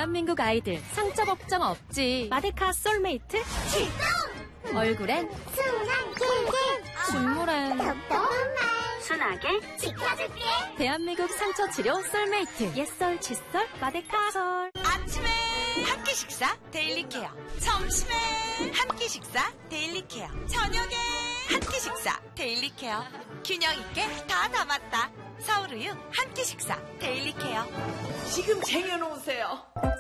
대한민국 아이들 상처 걱정 없지. 마데카 솔메이트 출동! 얼굴엔 순한 길게 눈물엔 똑똑한 말 순하게 지켜줄게. 대한민국 상처 치료 솔메이트 옛설 칫솔 마데카솔. 아침에 한 끼 식사 데일리 케어, 점심에 한 끼 식사 데일리 케어, 저녁에 한 끼 식사 데일리 케어. 균형 있게 다 담았다. 서울우유 한 끼 식사 데일리 케어. 지금 쟁여놓으세요.